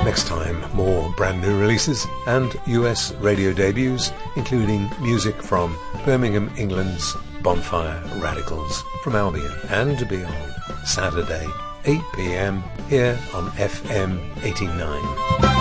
Next time, more brand new releases and US radio debuts, including music from Birmingham, England's Bonfire Radicals from Albion and beyond. Saturday, 8 p.m. here on FM 89.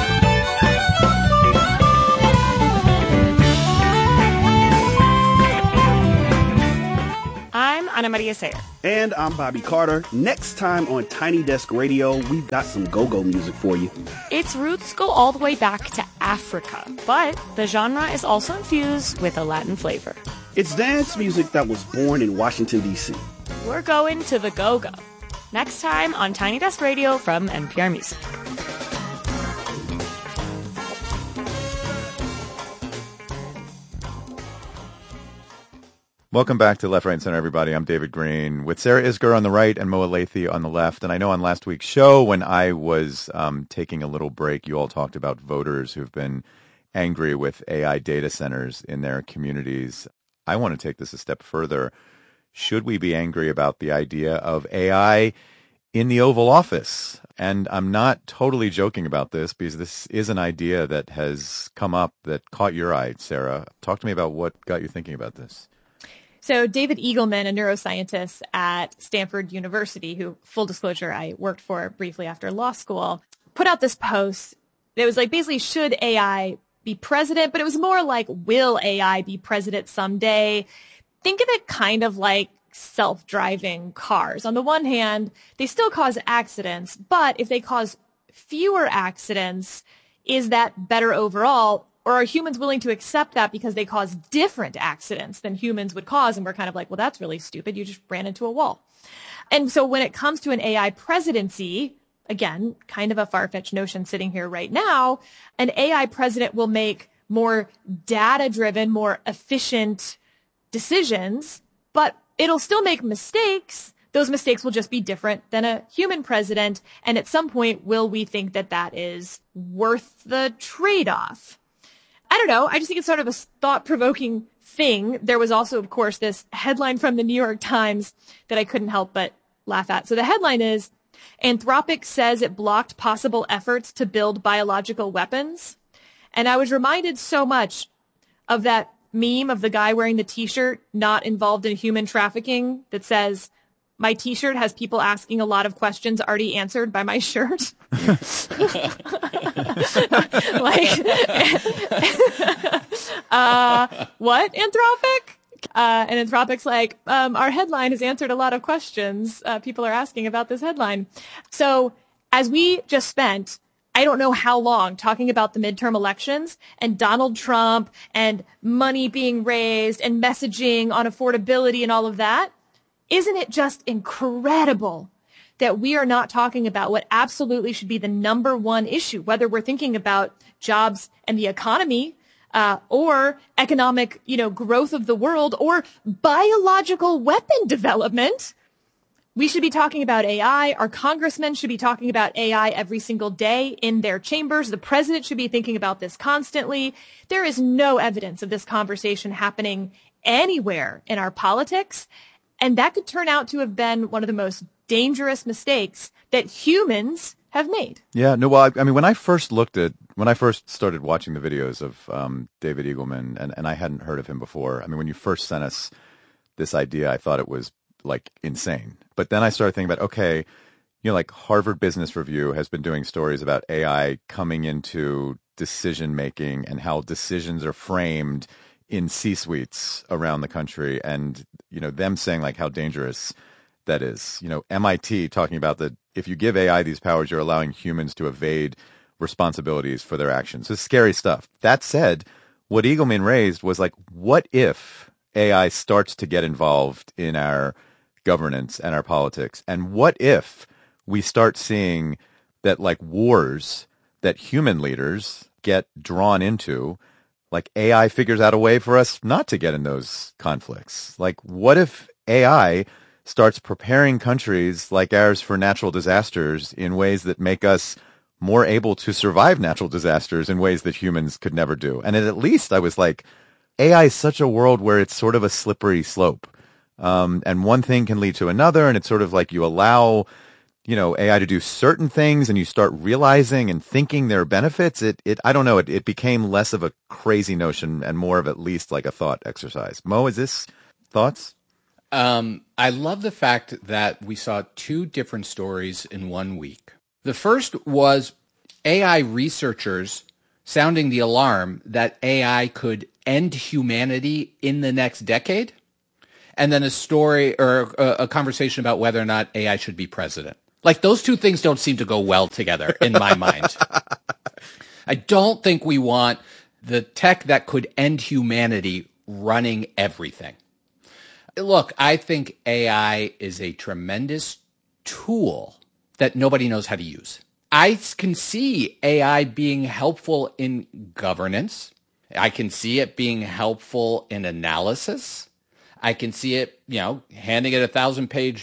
I'm Ana Maria Sayer. And I'm Bobby Carter. Next time on Tiny Desk Radio, we've got some go-go music for you. Its roots go all the way back to Africa, but the genre is also infused with a Latin flavor. It's dance music that was born in Washington, D.C. We're going to the go-go. Next time on Tiny Desk Radio from NPR Music. Welcome back to Left, Right, and Center, everybody. I'm David Green with Sarah Isgur on the right and Moa Lathy on the left. And I know on last week's show, when I was taking a little break, you all talked about voters who've been angry with AI data centers in their communities. I want to take this a step further. Should we be angry about the idea of AI in the Oval Office? And I'm not totally joking about this because this is an idea that has come up that caught your eye, Sarah. Talk to me about what got you thinking about this. So David Eagleman, a neuroscientist at Stanford University, who, full disclosure, I worked for briefly after law school, put out this post that was like, basically, should AI be president? But it was more like, will AI be president someday? Think of it kind of like self-driving cars. On the one hand, they still cause accidents, but if they cause fewer accidents, is that better overall? Or are humans willing to accept that because they cause different accidents than humans would cause? And we're kind of like, well, that's really stupid. You just ran into a wall. And so when it comes to an AI presidency, again, kind of a far-fetched notion sitting here right now, an AI president will make more data-driven, more efficient decisions, but it'll still make mistakes. Those mistakes will just be different than a human president. And at some point, will we think that that is worth the trade-off? I don't know. I just think it's sort of a thought-provoking thing. There was also, of course, this headline from the New York Times that I couldn't help but laugh at. So the headline is, Anthropic says it blocked possible efforts to build biological weapons. And I was reminded so much of that meme of the guy wearing the T-shirt not involved in human trafficking that says, my T-shirt has people asking a lot of questions already answered by my shirt. What, Anthropic? And Anthropic's like, our headline has answered a lot of questions people are asking about this headline. So as we just spent, I don't know how long, talking about the midterm elections and Donald Trump and money being raised and messaging on affordability and all of that, isn't it just incredible that we are not talking about what absolutely should be the number one issue, whether we're thinking about jobs and the economy, or economic, growth of the world, or biological weapon development? We should be talking about AI. Our congressmen should be talking about AI every single day in their chambers. The president should be thinking about this constantly. There is no evidence of this conversation happening anywhere in our politics. And that could turn out to have been one of the most dangerous mistakes that humans have made. Yeah, no, well, I mean, when I first started watching the videos of David Eagleman, and I hadn't heard of him before, I mean, when you first sent us this idea, I thought it was like insane. But then I started thinking about, okay, like Harvard Business Review has been doing stories about AI coming into decision making and how decisions are framed in C-suites around the country, and them saying like how dangerous that is. MIT talking about that if you give AI these powers, you're allowing humans to evade responsibilities for their actions. It's scary stuff. That said, what Eagleman raised was like, what if AI starts to get involved in our governance and our politics? And what if we start seeing that like wars that human leaders get drawn into, like AI figures out a way for us not to get in those conflicts? Like, what if AI starts preparing countries like ours for natural disasters in ways that make us more able to survive natural disasters in ways that humans could never do? And at least I was like, AI is such a world where it's sort of a slippery slope. And one thing can lead to another, and it's sort of like you allow AI to do certain things and you start realizing and thinking there are benefits, I don't know, it became less of a crazy notion and more of at least like a thought exercise. Mo, is this thoughts? I love the fact that we saw two different stories in 1 week. The first was AI researchers sounding the alarm that AI could end humanity in the next decade. And then a story or a conversation about whether or not AI should be president. Like, those two things don't seem to go well together in my mind. I don't think we want the tech that could end humanity running everything. Look, I think AI is a tremendous tool that nobody knows how to use. I can see AI being helpful in governance. I can see it being helpful in analysis. I can see it, handing it a 1,000-page